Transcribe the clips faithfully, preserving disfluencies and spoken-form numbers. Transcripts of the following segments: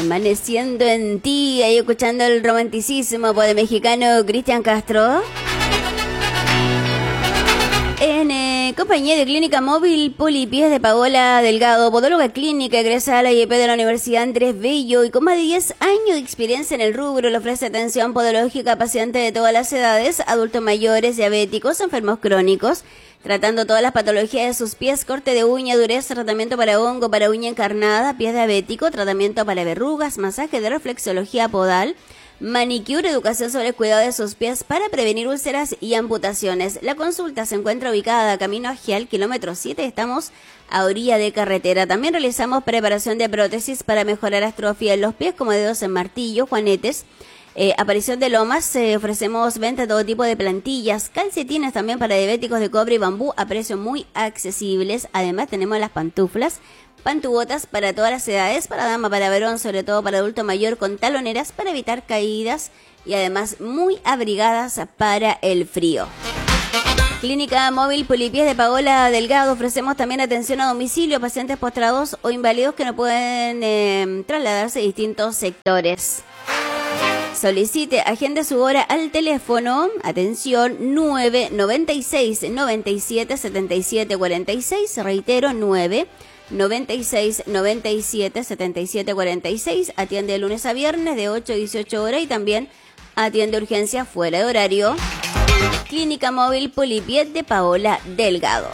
Amaneciendo en ti, ahí escuchando el romanticismo por el mexicano Cristian Castro. En eh, compañía de Clínica Móvil Polipies de Paola Delgado, podóloga clínica, egresada a la I E P de la Universidad Andrés Bello y con más de diez años de experiencia en el rubro, le ofrece atención podológica a pacientes de todas las edades, adultos mayores, diabéticos, enfermos crónicos, tratando todas las patologías de sus pies, corte de uña, dureza, tratamiento para hongo, para uña encarnada, pies diabético, tratamiento para verrugas, masaje de reflexología podal, manicure, educación sobre el cuidado de sus pies para prevenir úlceras y amputaciones. La consulta se encuentra ubicada Camino Agial, kilómetro siete, estamos a orilla de carretera. También realizamos preparación de prótesis para mejorar atrofia en los pies, como dedos en martillo, juanetes, eh, aparición de lomas. Eh, ofrecemos venta de todo tipo de plantillas, calcetines también para diabéticos de cobre y bambú a precios muy accesibles. Además tenemos las pantuflas, pantubotas para todas las edades, para dama, para varón, sobre todo para adulto mayor, con taloneras para evitar caídas y además muy abrigadas para el frío. Clínica Móvil Polipies de Paola Delgado, ofrecemos también atención a domicilio a pacientes postrados o inválidos que no pueden eh, trasladarse a distintos sectores. Solicite, agende su hora al teléfono, atención, nueve noventa y seis noventa y siete setenta y siete cuarenta y seis, reitero, nueve noventa y seis noventa y siete setenta y siete cuarenta y seis, atiende de lunes a viernes de ocho a dieciocho horas y también atiende urgencias fuera de horario. Clínica Móvil Polipies de Paola Delgado.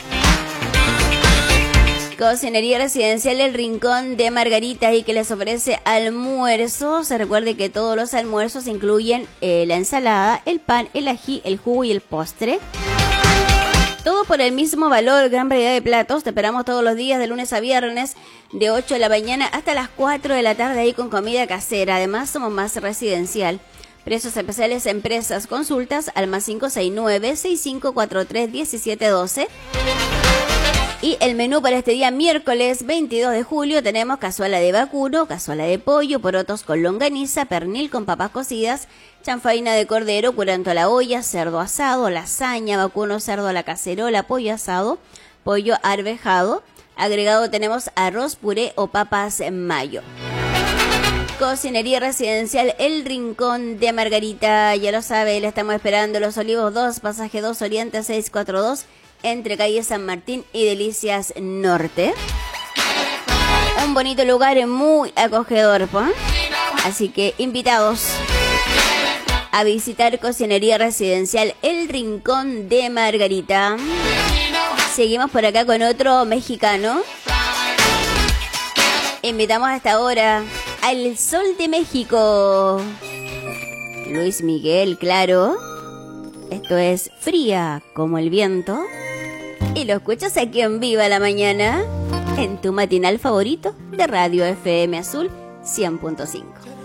Cocinería Residencial El Rincón de Margarita y que les ofrece almuerzos. Se recuerde que todos los almuerzos incluyen eh, la ensalada, el pan, el ají, el jugo y el postre. Todo por el mismo valor, gran variedad de platos. Te esperamos todos los días de lunes a viernes de ocho de la mañana hasta las cuatro de la tarde ahí con comida casera. Además somos más residencial. Precios especiales empresas, consultas al más cinco seis nueve seis cinco cuatro tres uno siete uno dos. Y el menú para este día miércoles veintidós de julio tenemos cazuela de vacuno, cazuela de pollo, porotos con longaniza, pernil con papas cocidas, chanfaina de cordero, curanto a la olla, cerdo asado, lasaña, vacuno, cerdo a la cacerola, pollo asado, pollo arvejado. Agregado tenemos arroz, puré o papas en mayo. Cocinería Residencial El Rincón de Margarita, ya lo sabe, le estamos esperando Los Olivos dos, pasaje dos Oriente seiscientos cuarenta y dos, entre calle San Martín y Delicias Norte. Un bonito lugar muy acogedor, ¿pues? Así que invitados a visitar Cocinería Residencial El Rincón de Margarita. Seguimos por acá con otro mexicano. Invitamos hasta ahora al Sol de México, Luis Miguel, claro. Esto es Fría como el viento. Y lo escuchas aquí en Viva la Mañana, en tu matinal favorito de Radio F M Azul cien punto cinco.